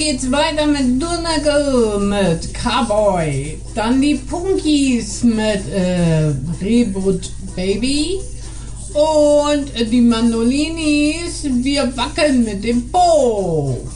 geht's weiter mit Donegal mit Cowboy. Dann die Punkies mit Reboot Baby. Und die Mandolinis, wir wackeln mit dem Po.